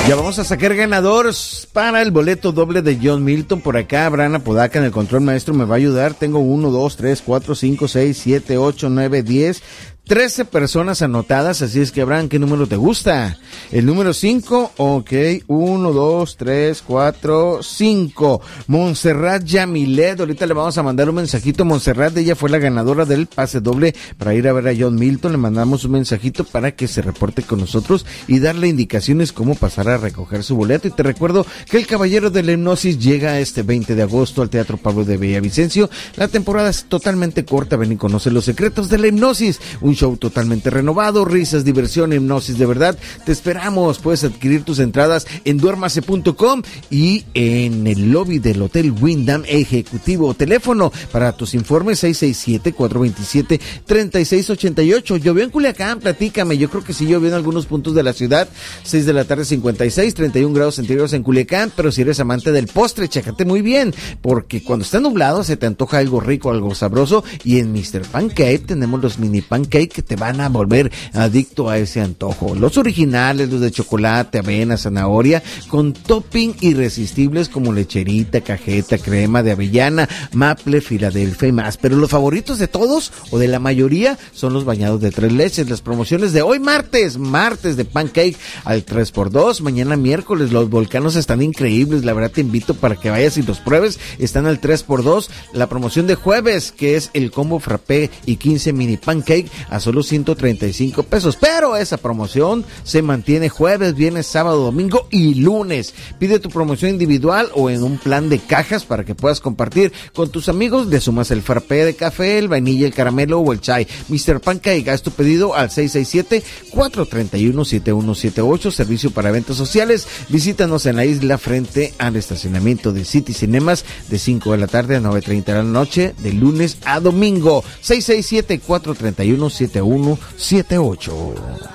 Ya vamos a sacar ganadores para el boleto doble de John Milton. Por acá, Abraham Apodaca en el control maestro me va a ayudar. Tengo 1, 2, 3, 4, 5, 6, 7, 8, 9, 10... 13 personas anotadas, así es que, Abraham, ¿qué número te gusta? El número 5, ok, 1, 2, 3, 4, 5. Montserrat Yamilet, ahorita le vamos a mandar un mensajito a Montserrat, ella fue la ganadora del pase doble para ir a ver a John Milton, le mandamos un mensajito para que se reporte con nosotros y darle indicaciones cómo pasar a recoger su boleto. Y te recuerdo que el Caballero de la Hipnosis llega este 20 de agosto al Teatro Pablo de Villavicencio. La temporada es totalmente corta, ven y conoce los secretos de la hipnosis, un show totalmente renovado, risas, diversión, hipnosis de verdad. Te esperamos, puedes adquirir tus entradas en duérmase.com y en el lobby del Hotel Wyndham Ejecutivo. Teléfono para tus informes 667-427-3688. Llovió en Culiacán, platícame. Yo creo que sí llovió en algunos puntos de la ciudad. 6 de la tarde 56, 31 grados centígrados en Culiacán, pero si eres amante del postre, chécate muy bien, porque cuando está nublado se te antoja algo rico, algo sabroso, y en Mr. Pancake tenemos los mini pancakes que te van a volver adicto a ese antojo. Los originales, los de chocolate, avena, zanahoria, con topping irresistibles como lecherita, cajeta, crema de avellana, maple, Filadelfia y más. Pero los favoritos de todos, o de la mayoría, son los bañados de 3 leches. Las promociones de hoy, martes de pancake al 3x2. Mañana miércoles, los volcanos están increíbles. La verdad te invito para que vayas y los pruebes. Están al 3x2. La promoción de jueves, que es el combo frappé y 15 mini pancake a solo 135 pesos, pero esa promoción se mantiene jueves, viernes, sábado, domingo y lunes. Pide tu promoción individual o en un plan de cajas para que puedas compartir con tus amigos. Le sumas el frappé de café, el vainilla, el caramelo o el chai. Mr. Pancake, haz tu pedido al 667-431-7178, servicio para eventos sociales. Visítanos en la isla frente al estacionamiento de City Cinemas de 5 de la tarde a 9:30 de la noche, de lunes a domingo. 667-431-7178.